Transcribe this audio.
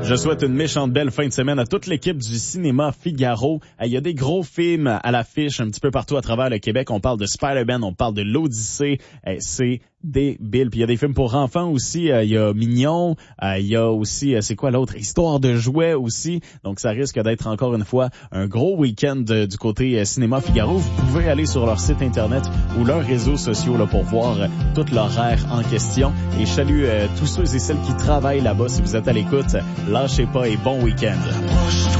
Je souhaite une méchante belle fin de semaine à toute l'équipe du Cinéma Figaro. Il y a des gros films à l'affiche un petit peu partout à travers le Québec. On parle de Spider-Man, on parle de l'Odyssée. C'est débile. Puis il y a des films pour enfants aussi. Il y a Mignon. Il y a aussi, c'est quoi l'autre? Histoire de jouets aussi. Donc ça risque d'être encore une fois un gros week-end du côté Cinéma Figaro. Vous pouvez aller sur leur site internet ou leurs réseaux sociaux là, pour voir tout l'horaire en question. Et je salue tous ceux et celles qui travaillent là-bas. Si vous êtes à l'écoute, lâchez pas et bon week-end.